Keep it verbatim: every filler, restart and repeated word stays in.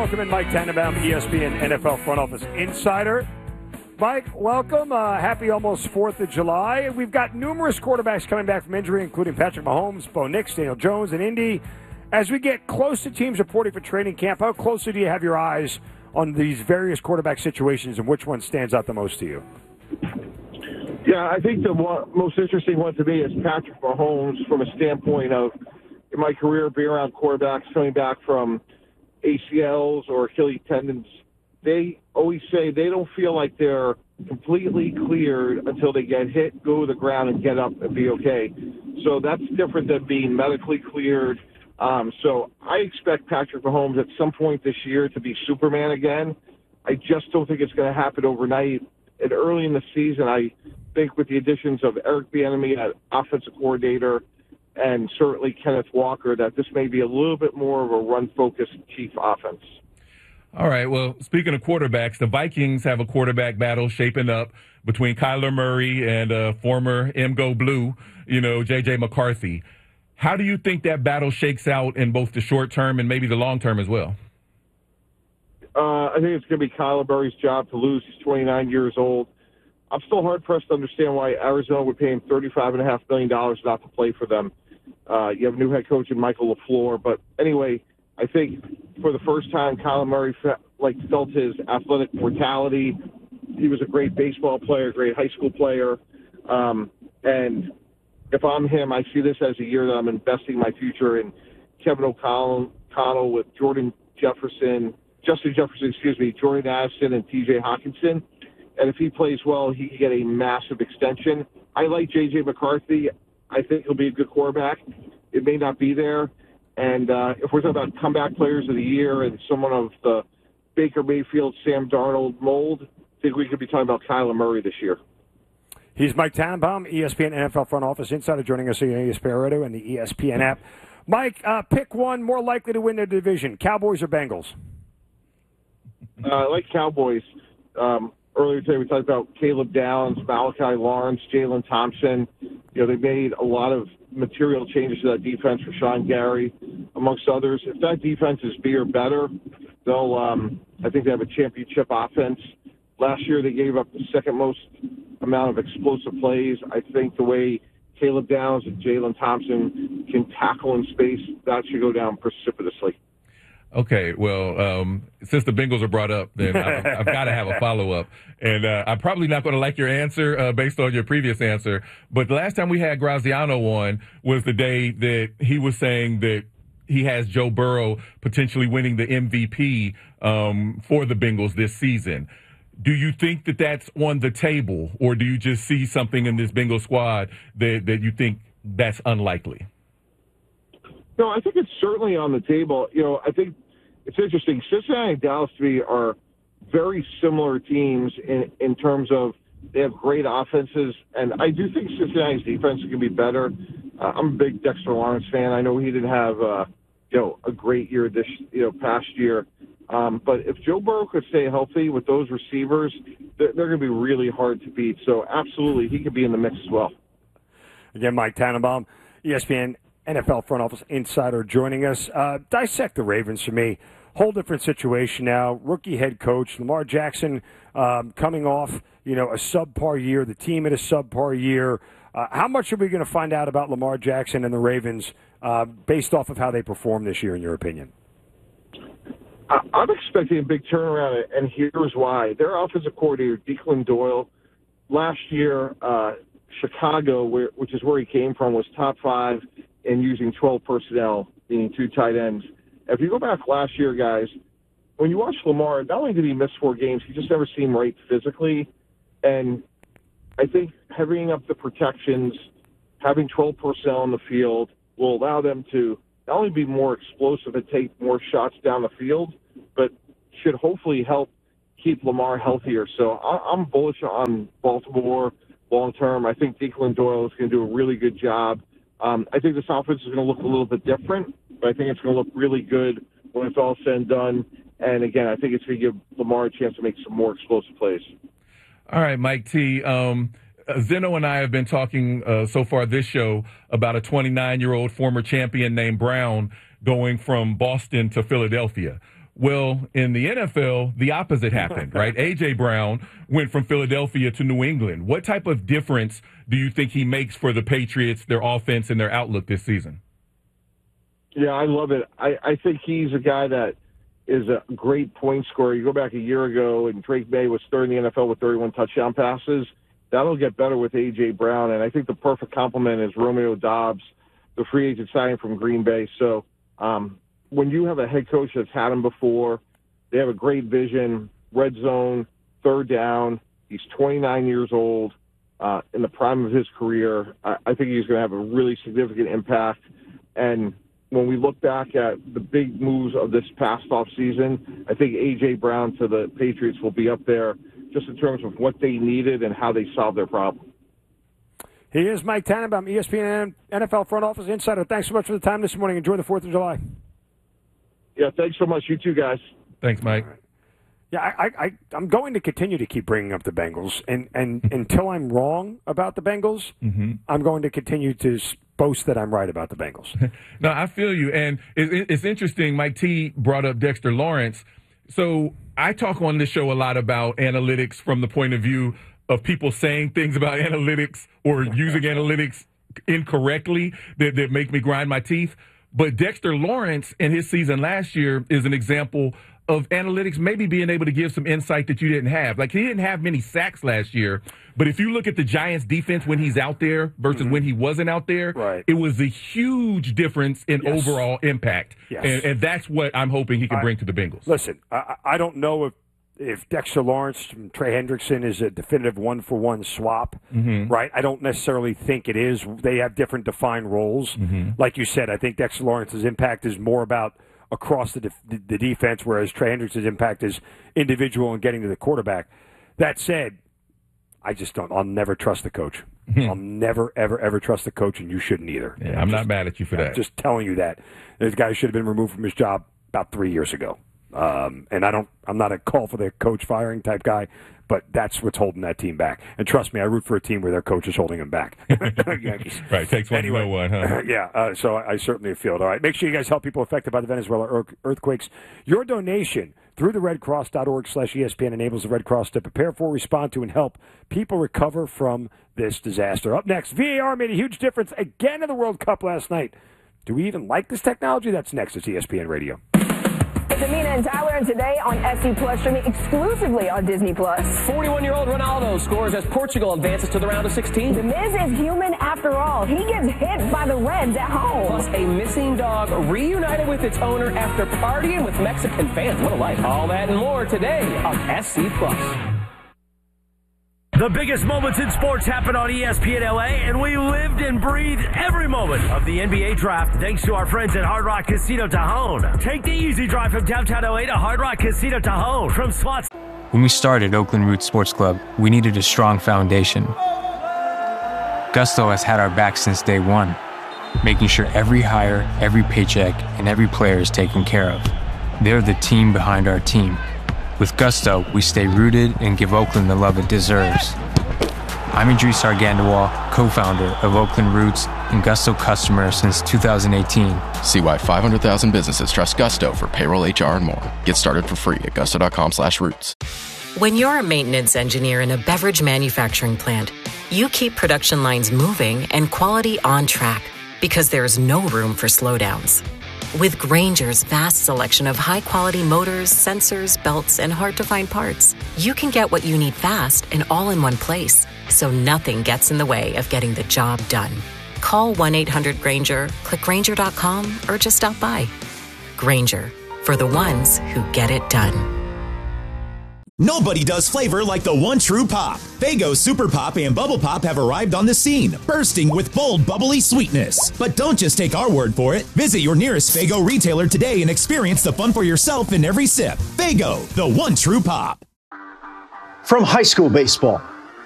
Welcome in, Mike Tannenbaum, E S P N N F L Front Office Insider. Mike, welcome. Uh, happy almost fourth of July. We've got numerous quarterbacks coming back from injury, including Patrick Mahomes, Bo Nix, Daniel Jones, and Indy. As we get close to teams reporting for training camp, how closely do you have your eyes on these various quarterback situations, and which one stands out the most to you? Yeah, I think the one, most interesting one to me is Patrick Mahomes from a standpoint of, in my career, being around quarterbacks coming back from A C Ls or Achilles tendons. They always say they don't feel like they're completely cleared until they get hit, go to the ground, and get up and be okay. So that's different than being medically cleared. Um, so I expect Patrick Mahomes at some point this year to be Superman again. I just don't think it's going to happen overnight. And early in the season, I think with the additions of Eric Bieniemy as offensive coordinator and certainly Kenneth Walker, that this may be a little bit more of a run-focused Chief offense. All right, well, speaking of quarterbacks, the Vikings have a quarterback battle shaping up between Kyler Murray and uh, former M Go Blue, you know, J J McCarthy. How do you think that battle shakes out in both the short term and maybe the long term as well? Uh, I think it's going to be Kyler Murray's job to lose. He's twenty-nine years old. I'm still hard-pressed to understand why Arizona would pay him thirty-five point five million dollars not to play for them. Uh, you have a new head coach in Michael LaFleur. But anyway, I think for the first time, Kyler Murray fe- like felt his athletic mortality. He was a great baseball player, great high school player. Um, and if I'm him, I see this as a year that I'm investing my future in Kevin O'Connell, O'Connell with Jordan Jefferson, Justin Jefferson, excuse me, Jordan Addison, and T J Hawkinson. And if he plays well, he can get a massive extension. I like J J McCarthy. I think he'll be a good quarterback. It may not be there. And uh, if we're talking about comeback players of the year and someone of the Baker Mayfield, Sam Darnold mold, I think we could be talking about Kyler Murray this year. He's Mike Tannenbaum, E S P N N F L Front Office Insider, joining us on E S P N Radio and the E S P N app. Mike, uh, pick one more likely to win their division, Cowboys or Bengals? Uh, I like Cowboys. Um, earlier today we talked about Caleb Downs, Malachi Lawrence, Jalen Thompson. You know, they made a lot of material changes to that defense for Sean Gary, amongst others. If that defense is B or better, they'll, um, I think they have a championship offense. Last year they gave up the second most amount of explosive plays. I think the way Caleb Downs and Jalen Thompson can tackle in space, that should go down precipitously. Okay, well, um, since the Bengals are brought up, then I've, I've got to have a follow-up. And uh, I'm probably not going to like your answer uh, based on your previous answer. But the last time we had Graziano on was the day that he was saying that he has Joe Burrow potentially winning the M V P um, for the Bengals this season. Do you think that that's on the table, or do you just see something in this Bengals squad that, that you think that's unlikely? No, I think it's certainly on the table. You know, I think it's interesting. Cincinnati and Dallas to me are very similar teams in, in terms of they have great offenses, and I do think Cincinnati's defense can be better. Uh, I'm a big Dexter Lawrence fan. I know he didn't have, uh, you know, a great year this, you know, past year. Um, but if Joe Burrow could stay healthy with those receivers, they're, they're going to be really hard to beat. So absolutely, he could be in the mix as well. Again, Mike Tannenbaum, E S P N N F L Front Office Insider, joining us. Uh, dissect the Ravens for me. Whole different situation now. Rookie head coach Lamar Jackson um, coming off, you know, a subpar year. The team had a subpar year. Uh, how much are we going to find out about Lamar Jackson and the Ravens uh, based off of how they performed this year, in your opinion? I'm expecting a big turnaround, and here's why. Their offensive coordinator, Declan Doyle, last year, uh, Chicago, where, which is where he came from, was top five in using twelve personnel, meaning two tight ends. If you go back last year, guys, when you watch Lamar, not only did he miss four games, he just never seemed right physically. And I think having up the protections, having twelve personnel on the field will allow them to not only be more explosive and take more shots down the field, but should hopefully help keep Lamar healthier. So I'm bullish on Baltimore long term. I think Declan Doyle is going to do a really good job. Um, I think this offense is going to look a little bit different, but I think it's going to look really good when it's all said and done. And again, I think it's going to give Lamar a chance to make some more explosive plays. All right, Mike T. Um, Zeno and I have been talking uh, so far this show about a twenty-nine-year-old former champion named Brown going from Boston to Philadelphia. Well, in the N F L, the opposite happened, right? A J. Brown went from Philadelphia to New England. What type of difference do you think he makes for the Patriots, their offense, and their outlook this season? Yeah, I love it. I, I think he's a guy that is a great point scorer. You go back a year ago, and Drake May was third in the N F L with thirty-one touchdown passes. That'll get better with A J. Brown, and I think the perfect complement is Romeo Doubs, the free agent signing from Green Bay. So um, when you have a head coach that's had him before, they have a great vision, red zone, third down. He's twenty-nine years old, uh, in the prime of his career. I, I think he's going to have a really significant impact. And when we look back at the big moves of this past offseason, I think A J. Brown to the Patriots will be up there just in terms of what they needed and how they solved their problem. He is Mike Tannenbaum, E S P N N F L front office insider. Thanks so much for the time this morning. Enjoy the fourth of July. Yeah, thanks so much. You too, guys. Thanks, Mike. Yeah, I, I, I'm going to continue to keep bringing up the Bengals, and, and until I'm wrong about the Bengals, mm-hmm. I'm going to continue to boast that I'm right about the Bengals. No, I feel you, and it, it's interesting. Mike T brought up Dexter Lawrence. So I talk on this show a lot about analytics from the point of view of people saying things about analytics or using analytics incorrectly that, that make me grind my teeth. But Dexter Lawrence in his season last year is an example of analytics maybe being able to give some insight that you didn't have. Like, he didn't have many sacks last year, but if you look at the Giants' defense when he's out there versus mm-hmm. when he wasn't out there, right. it was a huge difference in yes. overall impact. Yes. And, and that's what I'm hoping he can I, bring to the Bengals. Listen, I, I don't know if, if Dexter Lawrence and Trey Hendrickson is a definitive one-for-one swap, mm-hmm. right? I don't necessarily think it is. They have different defined roles. Mm-hmm. Like you said, I think Dexter Lawrence's impact is more about across the, def- the defense, whereas Trey Hendrickson's impact is individual and getting to the quarterback. That said, I just don't. I'll never trust the coach. I'll never, ever, ever trust the coach, and you shouldn't either. Yeah, I'm, I'm just, not mad at you for I'm that. Just telling you that. This guy should have been removed from his job about three years ago. Um, and I don't. I'm not a call for the coach firing type guy, but that's what's holding that team back. And trust me, I root for a team where their coach is holding them back. Right, takes one anyway, to know one, huh? Yeah, uh, so I, I certainly feel it. All right, make sure you guys help people affected by the Venezuela earthquakes. Your donation through the redcross.org slash ESPN enables the Red Cross to prepare for, respond to, and help people recover from this disaster. Up next, V A R made a huge difference again in the World Cup last night. Do we even like this technology? That's next. It's E S P N Radio. It's Amina and Tyler, and today on S C Plus, streaming exclusively on Disney Plus. forty-one-year-old Ronaldo scores as Portugal advances to the round of sixteen. The Miz is human after all. He gets hit by the Reds at home. Plus, a missing dog reunited with its owner after partying with Mexican fans. What a life. All that and more today on S C Plus. The biggest moments in sports happen on E S P N L A, and we lived and breathed every moment of the N B A draft thanks to our friends at Hard Rock Casino Tajon. Take the easy drive from downtown L A to Hard Rock Casino Tajon. From slots. When we started Oakland Roots Sports Club, we needed a strong foundation. Gusto has had our back since day one, making sure every hire, every paycheck, and every player is taken care of. They're the team behind our team. With Gusto, we stay rooted and give Oakland the love it deserves. I'm Idris Argandawal, co-founder of Oakland Roots and Gusto customer since two thousand eighteen. See why five hundred thousand businesses trust Gusto for payroll, H R, and more. Get started for free at gusto.com slash roots. When you're a maintenance engineer in a beverage manufacturing plant, you keep production lines moving and quality on track because there's no room for slowdowns. With Grainger's vast selection of high-quality motors, sensors, belts, and hard-to-find parts, you can get what you need fast and all in one place, so nothing gets in the way of getting the job done. Call one eight hundred Grainger, click Grainger dot com, or just stop by. Grainger, for the ones who get it done. Nobody does flavor like the one true pop. Faygo Super Pop and Bubble Pop have arrived on the scene, bursting with bold, bubbly sweetness. But don't just take our word for it. Visit your nearest Faygo retailer today and experience the fun for yourself in every sip. Faygo, the one true pop. From high school baseball